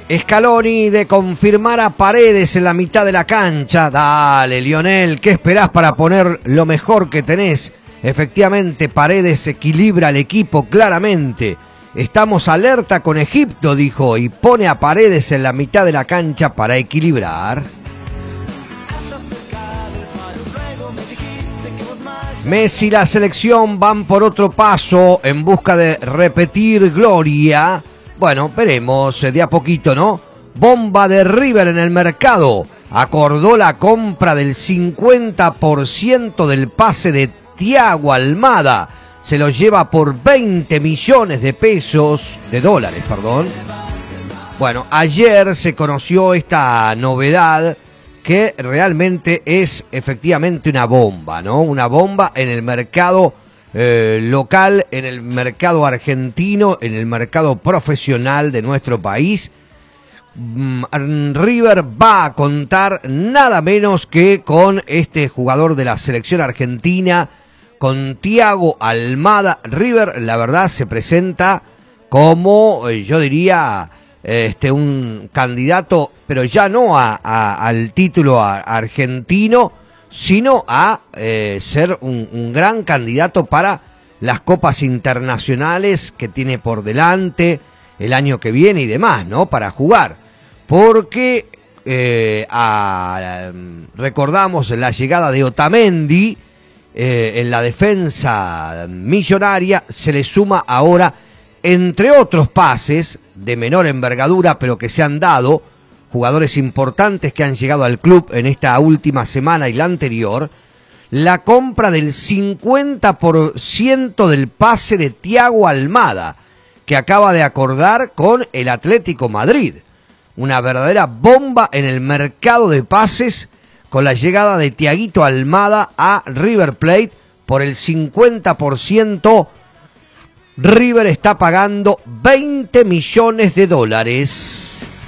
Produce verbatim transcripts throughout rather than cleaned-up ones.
Scaloni de confirmar a Paredes en la mitad de la cancha. Dale, Lionel, ¿qué esperás para poner lo mejor que tenés? Efectivamente, Paredes equilibra al equipo claramente. Estamos alerta con Egipto, dijo, y pone a Paredes en la mitad de la cancha para equilibrar. Messi y la selección van por otro paso en busca de repetir gloria. Bueno, veremos de a poquito, ¿no? Bomba de River en el mercado. Acordó la compra del cincuenta por ciento del pase de Thiago Almada. Se lo lleva por veinte millones de pesos, de dólares, perdón. Bueno, ayer se conoció esta novedad que realmente es efectivamente una bomba, ¿no? Una bomba en el mercado Eh, local, en el mercado argentino, en el mercado profesional de nuestro país. mm, River va a contar nada menos que con este jugador de la selección argentina, con Thiago Almada. River, la verdad, se presenta como, eh, yo diría, este un candidato, pero ya no a, a, al título a, argentino, sino a eh, ser un, un gran candidato para las copas internacionales que tiene por delante el año que viene y demás, ¿no? Para jugar. Porque eh, a, recordamos la llegada de Otamendi eh, en la defensa millonaria, se le suma ahora, entre otros pases de menor envergadura, pero que se han dado, jugadores importantes que han llegado al club en esta última semana y la anterior, la compra del cincuenta por ciento del pase de Thiago Almada, que acaba de acordar con el Atlético Madrid. Una verdadera bomba en el mercado de pases con la llegada de Thiaguito Almada a River Plate por el cincuenta por ciento. River está pagando veinte millones de dólares.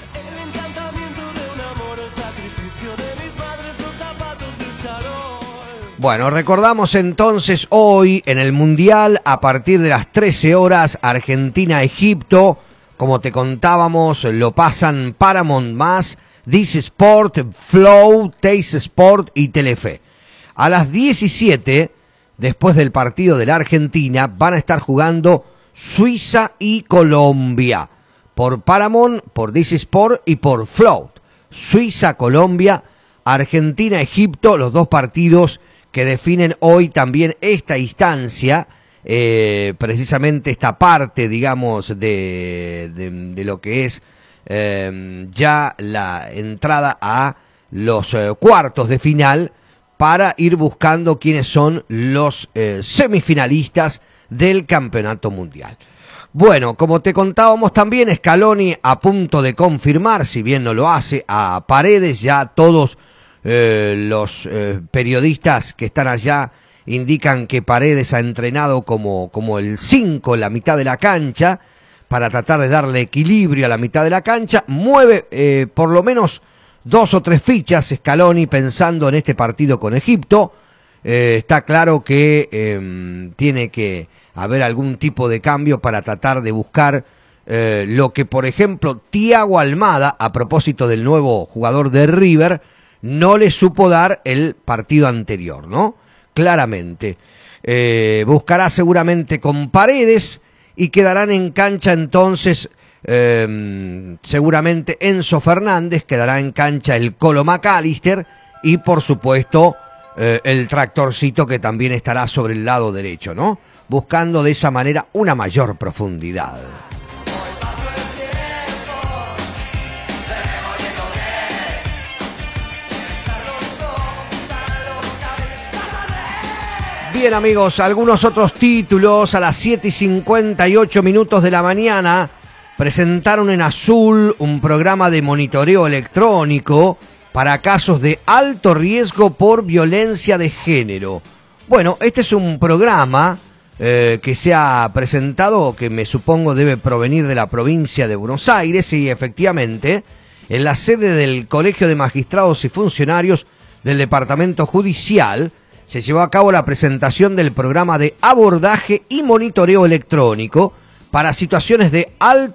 Bueno, recordamos entonces hoy en el Mundial, a partir de las trece horas, Argentina-Egipto. Como te contábamos, lo pasan Paramount más, This Sport, Flow, Teis Sport y Telefe. A las diecisiete, después del partido de la Argentina, van a estar jugando Suiza y Colombia. Por Paramount, por This Sport y por Flow. Suiza, Colombia, Argentina-Egipto, los dos partidos que definen hoy también esta instancia, eh, precisamente esta parte, digamos, de, de, de lo que es eh, ya la entrada a los eh, cuartos de final, para ir buscando quiénes son los eh, semifinalistas del Campeonato Mundial. Bueno, como te contábamos también, Scaloni a punto de confirmar, si bien no lo hace, a Paredes. Ya todos Eh, los eh, periodistas que están allá indican que Paredes ha entrenado como, como el cinco en la mitad de la cancha, para tratar de darle equilibrio a la mitad de la cancha. Mueve eh, por lo menos dos o tres fichas Scaloni pensando en este partido con Egipto. Eh, está claro que eh, tiene que haber algún tipo de cambio para tratar de buscar eh, lo que, por ejemplo, Thiago Almada, a propósito del nuevo jugador de River, no le supo dar el partido anterior, ¿no? Claramente. Eh, buscará seguramente con Paredes y quedarán en cancha entonces, eh, seguramente Enzo Fernández, quedará en cancha el Colo McAllister y por supuesto eh, el Tractorcito, que también estará sobre el lado derecho, ¿no? Buscando de esa manera una mayor profundidad. Bien, amigos, algunos otros títulos. A las siete y cincuenta y ocho minutos de la mañana presentaron en Azul un programa de monitoreo electrónico para casos de alto riesgo por violencia de género. Bueno, este es un programa eh, que se ha presentado, que me supongo debe provenir de la provincia de Buenos Aires, y efectivamente en la sede del Colegio de Magistrados y Funcionarios del Departamento Judicial se llevó a cabo la presentación del programa de abordaje y monitoreo electrónico para situaciones de alto